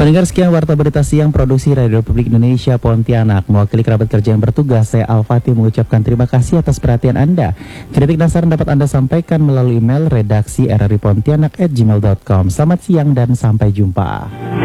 Pendengar, sekian Warta Berita Siang Produksi Radio Republik Indonesia Pontianak. Mewakili kerabat kerja yang bertugas, saya Al-Fatih mengucapkan terima kasih atas perhatian Anda. Kritik dan saran dapat Anda sampaikan melalui email redaksi rripontianak@gmail.com. Selamat siang dan sampai jumpa.